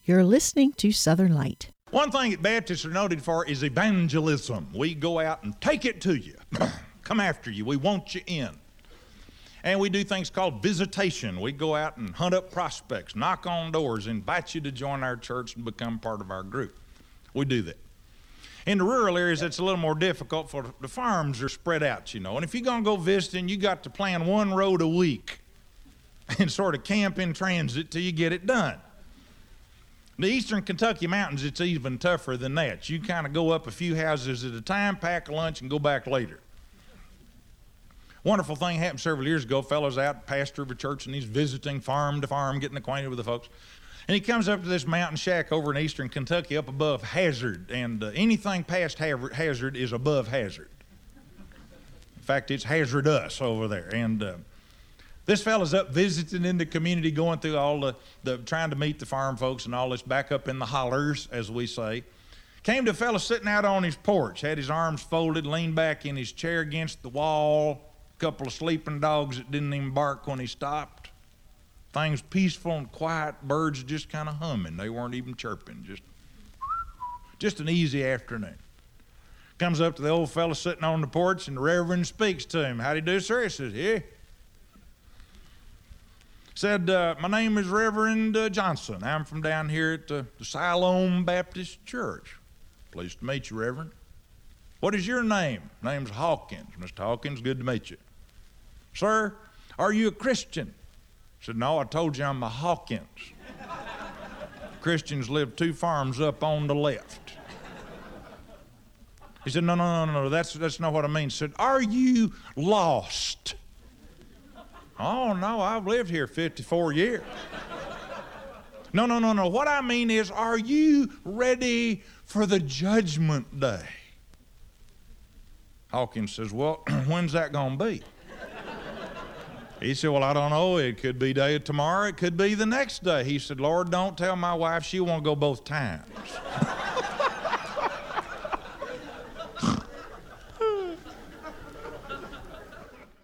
You're listening to Southern Light. One thing that Baptists are noted for is evangelism. We go out and take it to you. Come after you. We want you in. And we do things called visitation. We go out and hunt up prospects, knock on doors, invite you to join our church and become part of our group. We do that. In the rural areas, it's a little more difficult, for the farms are spread out, you know. And if you're going to go visiting, you got to plan one road a week and sort of camp in transit till you get it done. The eastern Kentucky mountains, it's even tougher than that. You kind of go up a few houses at a time, pack a lunch, and go back later. Wonderful thing happened several years ago. Fellow's out, pastor of a church, and he's visiting farm to farm, getting acquainted with the folks. And he comes up to this mountain shack over in eastern Kentucky up above Hazard, and anything past Hazard is above Hazard. In fact, it's hazardous over there. And this fella's up visiting in the community, going through all the trying to meet the farm folks and all this, back up in the hollers, as we say. Came to a fella sitting out on his porch, had his arms folded, leaned back in his chair against the wall, a couple of sleeping dogs that didn't even bark when he stopped. Things peaceful and quiet, birds just kind of humming. They weren't even chirping, just an easy afternoon. Comes up to the old fella sitting on the porch, and the Reverend speaks to him. "How do you do, sir?" He says, "Yeah." Said, "My name is Reverend Johnson. I'm from down here at the Siloam Baptist Church." "Pleased to meet you, Reverend." "What is your name?" "Name's Hawkins." "Mr. Hawkins, good to meet you." "Sir, are you a Christian?" I said, "No, I told you I'm a Hawkins." Christians live 2 farms up on the left. He said, No, that's not what I mean. He said, "Are you lost?" "Oh, no, I've lived here 54 years. No. What I mean is, are you ready for the judgment day?" Hawkins says, "Well, when's that going to be?" He said, "Well, I don't know. It could be day of tomorrow. It could be the next day." He said, "Lord, don't tell my wife. She won't go both times."